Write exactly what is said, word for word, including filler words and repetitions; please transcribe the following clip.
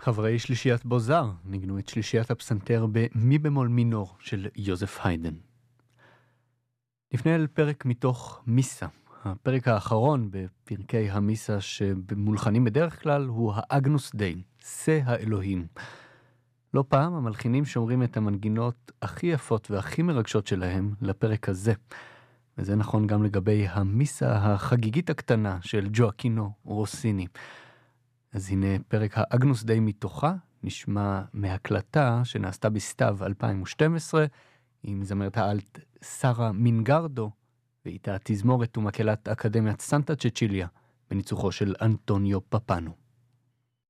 חברי שלישיית בוזר ניגנו את שלישיית הפסנתר במי במול מינור של יוזף היידן. נפנה אל פרק מתוך מיסה. הפרק האחרון בפרקי המיסה שמולחנים בדרך כלל הוא האגנוס דיי, שא האלוהים. לא פעם המלחינים שומרים את המנגינות הכי יפות והכי מרגשות שלהם לפרק הזה. וזה נכון גם לגבי המיסה החגיגית הקטנה של ג'ואקינו רוסיני. אז הנה פרק האגנוס דיי מתוכה, נשמע מהקלטה שנעשתה בסתיו אלפיים ושתים עשרה, עם זמרת האלט סרה מינגרדו, ואיתה תזמורת ומקהלת אקדמיית סנטה צ'צ'יליה, בניצוחו של אנטוניו פפאנו.